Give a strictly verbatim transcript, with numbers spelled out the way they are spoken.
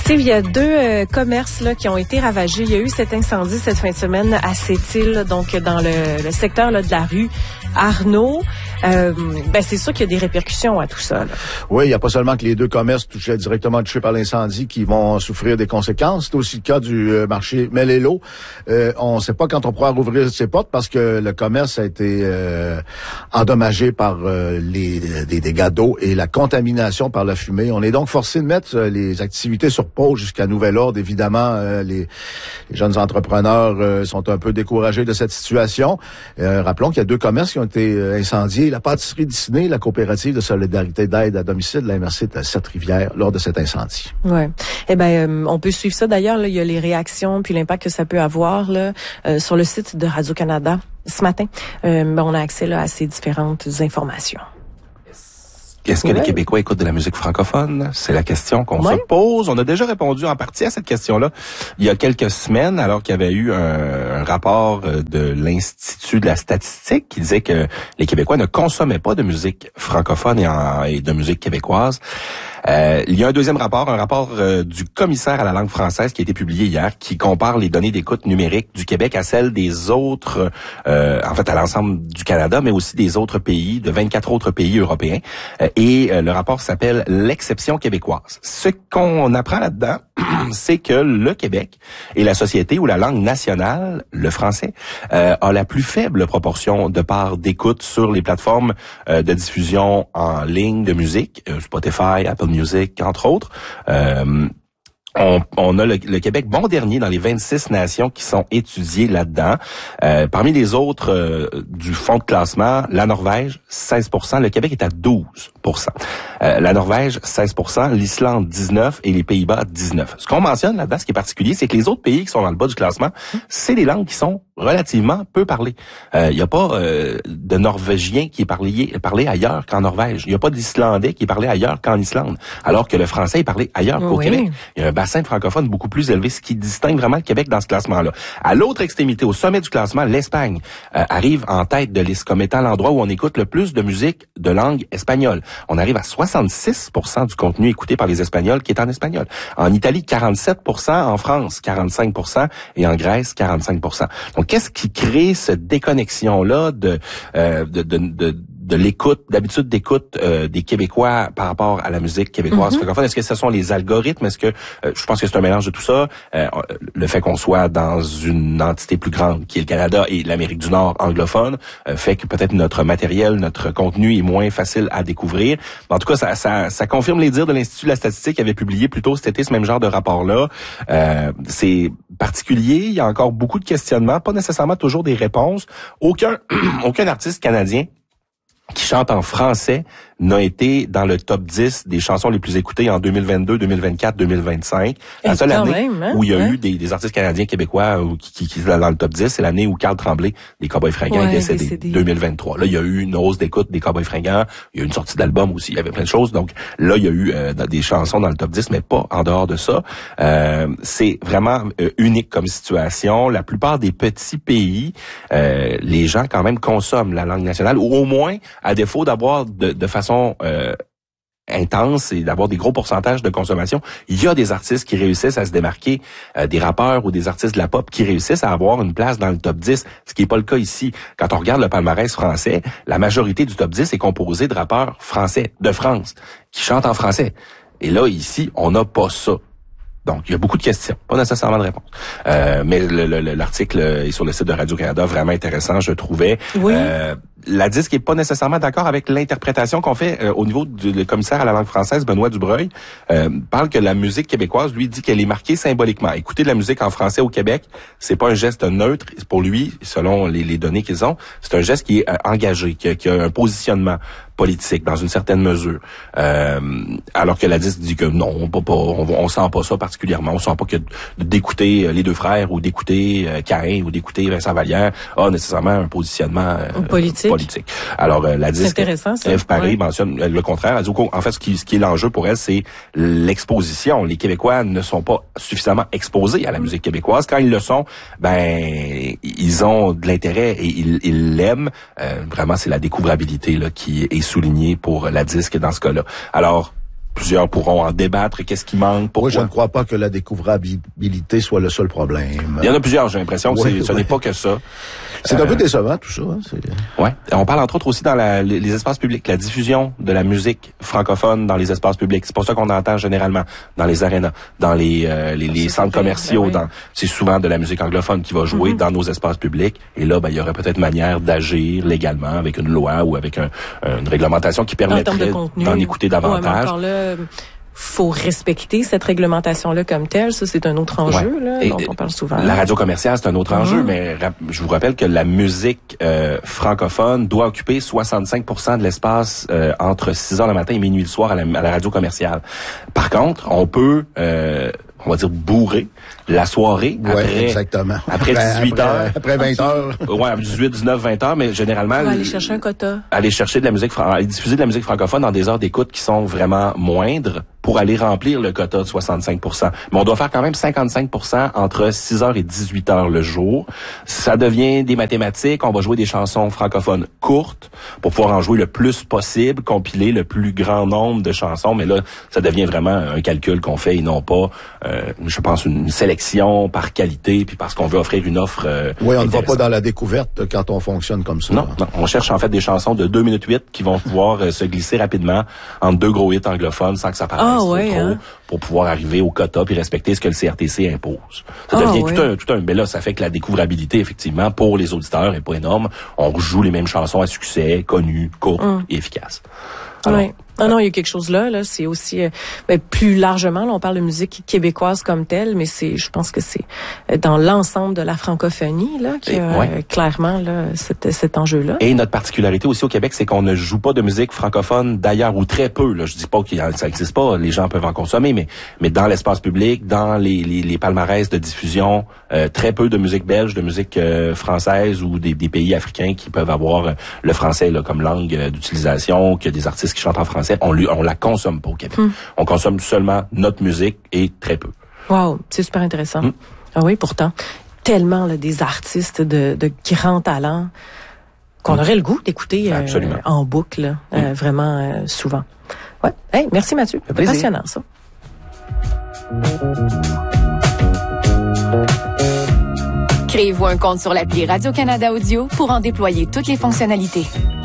Steve, il y a deux euh, commerces là, qui ont été ravagés. Il y a eu cet incendie cette fin de semaine à Sept-Îles, donc dans le, le secteur là, de la rue Arnaud. Euh, ben c'est sûr qu'il y a des répercussions à tout ça. Là. Oui, il n'y a pas seulement que les deux commerces touchés, directement touchés par l'incendie qui vont souffrir des conséquences. C'est aussi le cas du euh, marché Melello. Euh, on ne sait pas quand on pourra rouvrir ses portes parce que le commerce a été euh, endommagé par euh, les, les dégâts d'eau et la contamination par la fumée. On est donc forcé de mettre euh, les activités sur pause jusqu'à nouvel ordre. Évidemment, euh, les, les jeunes entrepreneurs euh, sont un peu découragés de cette situation. Euh, rappelons qu'il y a deux commerces qui ont été euh, incendiés. La pâtisserie Disney, la coopérative de solidarité d'aide à domicile de la M R C de Sept-Rivières lors de cet incendie. Ouais. Eh ben, euh, on peut suivre ça. D'ailleurs, là, il y a les réactions puis l'impact que ça peut avoir là euh, sur le site de Radio-Canada ce matin. Euh, ben, on a accès là à ces différentes informations. Est-ce que ouais. les Québécois écoutent de la musique francophone? C'est la question qu'on ouais. se pose. On a déjà répondu en partie à cette question-là il y a quelques semaines, alors qu'il y avait eu un, un rapport de l'Institut de la statistique qui disait que les Québécois ne consommaient pas de musique francophone et, en, et de musique québécoise. Euh, il y a un deuxième rapport, un rapport euh, du commissaire à la langue française qui a été publié hier, qui compare les données d'écoute numérique du Québec à celles des autres, euh, en fait à l'ensemble du Canada, mais aussi des autres pays, de vingt-quatre autres pays européens. Euh, et euh, le rapport s'appelle l'exception québécoise. Ce qu'on apprend là-dedans, c'est que le Québec est la société où la langue nationale, le français, euh, a la plus faible proportion de part d'écoute sur les plateformes euh, de diffusion en ligne de musique, euh, Spotify, Apple Music, entre autres. Euh, On, on a le, le Québec bon dernier dans les vingt-six nations qui sont étudiées là-dedans. Euh, parmi les autres euh, du fond de classement, la Norvège, seize pour cent. Le Québec est à douze pour cent. Euh, la Norvège, seize pour cent. L'Islande, dix-neuf pour cent. Et les Pays-Bas, dix-neuf pour cent. Ce qu'on mentionne là-dedans, ce qui est particulier, c'est que les autres pays qui sont dans le bas du classement, c'est des langues qui sont relativement peu parlées. Il euh, n'y a pas euh, de Norvégien qui est parlé, parlé ailleurs qu'en Norvège. Il n'y a pas d'Islandais qui est parlé ailleurs qu'en Islande. Alors que le français est parlé ailleurs qu'au oui. Québec. Il y a un bassin de francophones beaucoup plus élevé, ce qui distingue vraiment le Québec dans ce classement-là. À l'autre extrémité, au sommet du classement, l'Espagne euh, arrive en tête de liste comme étant l'endroit où on écoute le plus de musique de langue espagnole. On arrive à soixante-six pour cent du contenu écouté par les Espagnols qui est en espagnol. En Italie, quarante-sept pour cent. En France, quarante-cinq pour cent. Et en Grèce, quarante-cinq pour cent. Donc, qu'est-ce qui crée cette déconnexion-là de, euh, de, de, de de l'écoute, d'habitude d'écoute euh, des Québécois par rapport à la musique québécoise mm-hmm. francophone? Est-ce que ce sont les algorithmes? Est-ce que euh, je pense que c'est un mélange de tout ça? Euh, le fait qu'on soit dans une entité plus grande qui est le Canada et l'Amérique du Nord anglophone euh, fait que peut-être notre matériel, notre contenu est moins facile à découvrir. En tout cas, ça, ça, ça confirme les dires de l'Institut de la statistique qui avait publié plus tôt cet été ce même genre de rapport-là. Euh, c'est particulier. Il y a encore beaucoup de questionnements, pas nécessairement toujours des réponses. Aucun, aucun artiste canadien qui chante en français n'a été dans le top dix des chansons les plus écoutées en deux mille vingt-deux, deux mille vingt-quatre, deux mille vingt-cinq. La seule année même, hein? où il y a ouais. eu des, des artistes canadiens québécois qui, qui, qui sont dans le top dix, c'est l'année où Carl Tremblay, des Cowboys Fringants, ouais, est décédé, décédé, deux mille vingt-trois. Là, il y a eu une hausse d'écoute des Cowboys Fringants, il y a eu une sortie d'album aussi, il y avait plein de choses. Donc là, il y a eu euh, des chansons dans le top dix, mais pas en dehors de ça. Euh, c'est vraiment euh, unique comme situation. La plupart des petits pays, euh, les gens quand même consomment la langue nationale, ou au moins, à défaut d'avoir de, de façon Euh, intense et d'avoir des gros pourcentages de consommation, il y a des artistes qui réussissent à se démarquer, euh, des rappeurs ou des artistes de la pop qui réussissent à avoir une place dans le top dix, ce qui n'est pas le cas ici. Quand on regarde le palmarès français, la majorité du top dix est composée de rappeurs français, de France, qui chantent en français. Et là, ici, on n'a pas ça. Donc, il y a beaucoup de questions, pas nécessairement de réponses. Euh, mais le, le, l'article est sur le site de Radio-Canada, vraiment intéressant, je trouvais. Oui. Euh, la disque est pas nécessairement d'accord avec l'interprétation qu'on fait euh, au niveau du le commissaire à la langue française, Benoît Dubreuil, euh, parle que la musique québécoise, lui, dit qu'elle est marquée symboliquement. Écouter de la musique en français au Québec, c'est pas un geste neutre. Pour lui, selon les, les données qu'ils ont, c'est un geste qui est euh, engagé, qui a, qui a un positionnement politique dans une certaine mesure. Euh, alors que la disque dit que non, on peut pas, on, on sent pas ça particulièrement. On sent pas que d'écouter les deux frères ou d'écouter euh, Caïn ou d'écouter Vincent Vallière a nécessairement un positionnement euh, politique. politique. Alors euh, la disque Ève Paré ouais. mentionne le contraire. Elle dit en fait ce qui, ce qui est l'enjeu pour elle, c'est l'exposition. Les Québécois ne sont pas suffisamment exposés à la musique québécoise. Quand ils le sont, ben ils ont de l'intérêt et ils, ils l'aiment. Euh, vraiment, c'est la découvrabilité là qui est souligné pour la disque dans ce cas-là. Alors, plusieurs pourront en débattre. Qu'est-ce qui manque? Pourquoi? Moi, je ne crois pas que la découvrabilité soit le seul problème. Il y en a plusieurs, j'ai l'impression que oui, c'est, ce oui. n'est pas que ça. C'est euh, un peu décevant, tout ça. Hein, c'est... Ouais. On parle entre autres aussi dans la, les, les espaces publics, la diffusion de la musique francophone dans les espaces publics. C'est pour ça qu'on entend généralement dans les arénas, dans les, euh, les, les centres commerciaux. Ben oui. dans, c'est souvent de la musique anglophone qui va jouer mm-hmm. dans nos espaces publics. Et là, ben, il y aurait peut-être manière d'agir légalement avec une loi ou avec un, une réglementation qui permettrait d'en écouter davantage. Ouais, faut respecter cette réglementation-là comme telle. Ça, c'est un autre enjeu ouais. là, dont on parle souvent. La radio commerciale, c'est un autre mm-hmm. enjeu, mais je vous rappelle que la musique euh, francophone doit occuper soixante-cinq pour cent de l'espace euh, entre six heures le matin et minuit le soir à la, à la radio commerciale. Par contre, on peut... Euh, on va dire bourré la soirée ouais, après exactement. après dix-huit heures après vingt heures ouais dix-huit, dix-neuf, vingt heures mais généralement on va aller chercher un quota aller chercher de la musique aller diffuser de la musique francophone dans des heures d'écoute qui sont vraiment moindres pour aller remplir le quota de soixante-cinq pour cent. Mais on doit faire quand même cinquante-cinq pour cent entre six heures et dix-huit heures le jour. Ça devient des mathématiques. On va jouer des chansons francophones courtes pour pouvoir en jouer le plus possible, compiler le plus grand nombre de chansons. Mais là, ça devient vraiment un calcul qu'on fait et non pas, euh, je pense, une sélection par qualité puis parce qu'on veut offrir une offre euh, oui, on ne va pas dans la découverte quand on fonctionne comme ça. Non, non. On cherche en fait des chansons de deux minutes huit qui vont pouvoir euh, se glisser rapidement entre deux gros hits anglophones sans que ça paraisse. Ah, ouais, trop, hein? Pour pouvoir arriver au quota puis respecter ce que le C R T C impose. Ça ah, devient ouais. tout un, tout un, mais là, ça fait que la découvrabilité, effectivement, pour les auditeurs est pas énorme. On joue les mêmes chansons à succès, connues, courtes hum. et efficaces. Alors, ouais. Non, non, il y a quelque chose là. Là, c'est aussi euh, ben, plus largement. Là, on parle de musique québécoise comme telle, mais c'est, je pense que c'est dans l'ensemble de la francophonie là qu'il y a ouais. euh, clairement là cet, cet enjeu-là. Et notre particularité aussi au Québec, c'est qu'on ne joue pas de musique francophone d'ailleurs ou très peu. Là, je dis pas que ça n'existe pas, les gens peuvent en consommer, mais mais dans l'espace public, dans les les, les palmarès de diffusion, euh, très peu de musique belge, de musique euh, française ou des, des pays africains qui peuvent avoir euh, le français là, comme langue euh, d'utilisation, qu'il y a des artistes qui chantent en français. On, lui, on la consomme pas au Québec. Mm. On consomme seulement notre musique et très peu. Wow, c'est super intéressant. Mm. Ah oui, pourtant, tellement là, des artistes de, de grands talents qu'on mm. aurait le goût d'écouter euh, en boucle, mm. euh, vraiment euh, souvent. Ouais. Hey, merci Mathieu. C'est passionnant ça. Créez-vous un compte sur l'appli Radio-Canada Audio pour en déployer toutes les fonctionnalités.